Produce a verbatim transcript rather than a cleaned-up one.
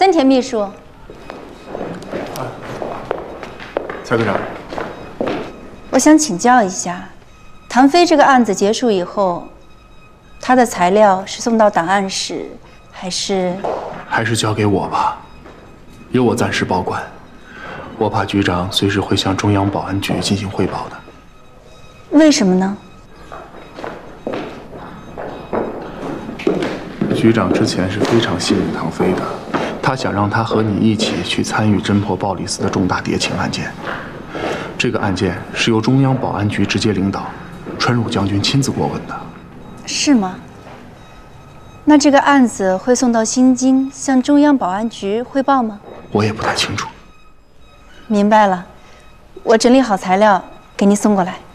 森田秘书。 蔡科长， 我想请教一下，唐飞这个案子结束以后，他的材料是送到档案室，还是？ 还是交给我吧，由我暂时保管。我怕局长随时会向中央保安局进行汇报的。 为什么呢？ 局长之前是非常信任唐飞的，他想让他和你一起去参与侦破鲍里斯的重大谍情案件。这个案件是由中央保安局直接领导，川入将军亲自过问的。 是吗？那这个案子会送到新京向中央保安局汇报吗？ 我也不太清楚。 明白了，我整理好材料给您送过来。